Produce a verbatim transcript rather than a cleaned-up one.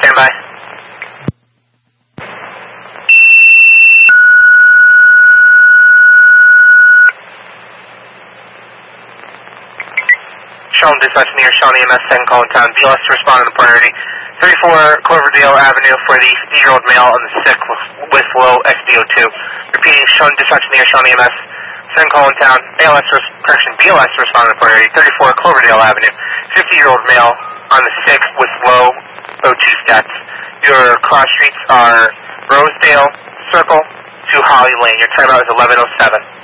standby. Sheldon dispatch near Shawnee E M S, second call in town. B L S to respond on the priority. thirty-four Cloverdale Avenue for the fifty-year-old male on the sick with low S B O two. Repeating, Sheldon dispatch near Shawnee E M S, second call in town. A L S, correction, B L S to respond on the priority. thirty-four Cloverdale Avenue, fifty-year-old male on the sick with low O two stats. Your cross streets are Rosedale Circle to Holly Lane. Your timeout is eleven oh seven.